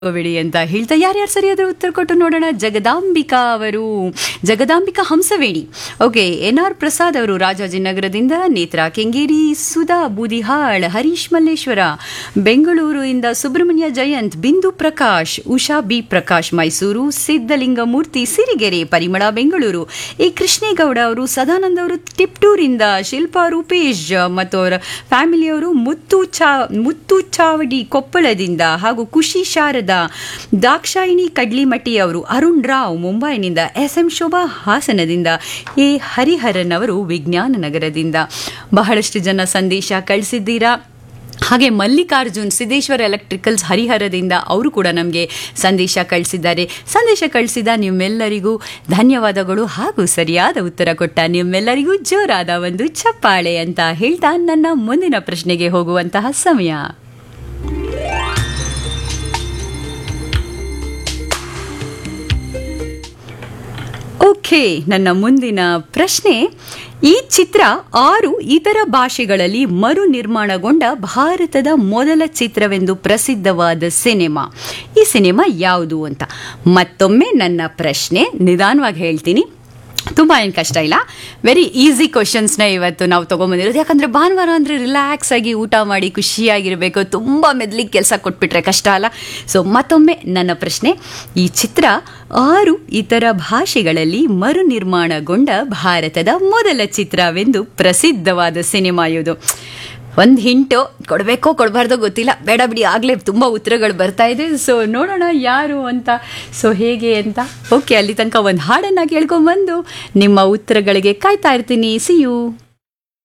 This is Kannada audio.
ಬಿಡಿ ಅಂತ ಹೇಳ್ತಾ ಯಾರ್ಯಾರು ಸರಿಯಾದ ಉತ್ತರ ಕೊಟ್ಟು ನೋಡೋಣ. ಜಗದಾಂಬಿಕಾ ಹಂಸವೇಣಿ, ಓಕೆ. NR ಪ್ರಸಾದ್ ಅವರು ರಾಜಾಜಿನಗರದಿಂದ, ನೇತ್ರಾ ಕೆಂಗೇರಿ, ಸುಧಾ ಬೂದಿಹಾಳ್, ಹರೀಶ್ ಮಲ್ಲೇಶ್ವರ ಬೆಂಗಳೂರಿನಿಂದ, ಸುಬ್ರಹ್ಮಣ್ಯ ಜಯಂತ್, ಬಿಂದು ಪ್ರಕಾಶ್, ಉಷಾ ಬಿ ಪ್ರಕಾಶ್ ಮೈಸೂರು, ಸಿದ್ದಲಿಂಗಮೂರ್ತಿ ಸಿರಿಗೆರೆ, ಪರಿಮಳ ಬೆಂಗಳೂರು, ಕೃಷ್ಣೇಗೌಡ ಅವರು, ಸದಾನಂದ್ ಅವರು ಟಿಪ್ಟೂರಿಂದ, ಶಿಲ್ಪಾ ರೂಪೇಶ್ ಮತ್ತು ಅವರ ಫ್ಯಾಮಿಲಿಯವರು ಮುತ್ತು ಚಾವಡಿ ಕೊಪ್ಪಳದಿಂದ, ಹಾಗೂ ಖುಷಿ ಶಾರದಾ, ದಾಕ್ಷಾಯಿಣಿ ಕಡ್ಲಿಮಟ್ಟಿ ಅವರು, ಅರುಣ್ ರಾವ್ ಮುಂಬೈನಿಂದ, SM ಶೋಭಾ ಹಾಸನದಿಂದ, ಹರಿಹರನ್ ಅವರು ವಿಜ್ಞಾನ ನಗರದಿಂದ. ಬಹಳಷ್ಟು ಜನ ಸಂದೇಶ ಕಳಿಸಿದ್ದೀರಾ. ಹಾಗೆ ಮಲ್ಲಿಕಾರ್ಜುನ್ ಸಿದ್ದೇಶ್ವರ ಎಲೆಕ್ಟ್ರಿಕಲ್ಸ್ ಹರಿಹರದಿಂದ ಅವರು ಕೂಡ ನಮಗೆ ಸಂದೇಶ ಕಳಿಸಿದ್ದಾರೆ. ಸಂದೇಶ ಕಳಿಸಿದ ನಿಮ್ಮೆಲ್ಲರಿಗೂ ಧನ್ಯವಾದಗಳು, ಹಾಗೂ ಸರಿಯಾದ ಉತ್ತರ ಕೊಟ್ಟ ನಿಮ್ಮೆಲ್ಲರಿಗೂ ಜೋರಾದ ಒಂದು ಚಪ್ಪಾಳೆ ಅಂತ ಹೇಳ್ತಾ ನನ್ನ ಮುಂದಿನ ಪ್ರಶ್ನೆಗೆ ಹೋಗುವಂತಹ ಸಮಯ. ಓಕೆ, ನನ್ನ ಮುಂದಿನ ಪ್ರಶ್ನೆ, ಈ ಚಿತ್ರ 6 ಇತರ ಭಾಷೆಗಳಲ್ಲಿ ಮರು ನಿರ್ಮಾಣಗೊಂಡ ಭಾರತದ ಮೊದಲ ಚಿತ್ರವೆಂದು ಪ್ರಸಿದ್ಧವಾದ ಸಿನಿಮಾ. ಈ ಸಿನಿಮಾ ಯಾವುದು ಅಂತ ಮತ್ತೊಮ್ಮೆ ನನ್ನ ಪ್ರಶ್ನೆ. ನಿಧಾನವಾಗಿ ಹೇಳ್ತೀನಿ, ತುಂಬ ಏನು ಕಷ್ಟ ಇಲ್ಲ. ವೆರಿ ಈಸಿ ಕ್ವಶನ್ಸ್ನ ಇವತ್ತು ನಾವು ತೊಗೊಂಬಂದಿರೋದು. ಯಾಕಂದರೆ ಭಾನುವಾರ ಅಂದರೆ ರಿಲ್ಯಾಕ್ಸ್ ಆಗಿ ಊಟ ಮಾಡಿ ಖುಷಿಯಾಗಿರಬೇಕು. ತುಂಬ ಮೆದ್ಲಿಗೆ ಕೆಲಸ ಕೊಟ್ಬಿಟ್ರೆ ಕಷ್ಟ ಅಲ್ಲ. ಸೊ ಮತ್ತೊಮ್ಮೆ ನನ್ನ ಪ್ರಶ್ನೆ, ಈ ಚಿತ್ರ 6 ಇತರ ಭಾಷೆಗಳಲ್ಲಿ ಮರು ನಿರ್ಮಾಣಗೊಂಡ ಭಾರತದ ಮೊದಲ ಚಿತ್ರವೆಂದು ಪ್ರಸಿದ್ಧವಾದ ಸಿನಿಮಾ ಯಾವುದು? ಒಂದು ಹಿಂಟು ಕೊಡಬೇಕೋ ಕೊಡಬಾರ್ದೋ ಗೊತ್ತಿಲ್ಲ, ಬೇಡ ಬಿಡಿ, ಆಗಲೇ ತುಂಬ ಉತ್ತರಗಳು ಬರ್ತಾ ಇದೆ. ಸೊ ನೋಡೋಣ ಯಾರು ಅಂತ, ಸೊ ಹೇಗೆ ಅಂತ. ಓಕೆ, ಅಲ್ಲಿ ತನಕ ಒಂದು ಹಾಡನ್ನು ಕೇಳ್ಕೊಂಬಂದು ನಿಮ್ಮ ಉತ್ತರಗಳಿಗೆ ಕಾಯ್ತಾ ಇರ್ತೀನಿ. C you.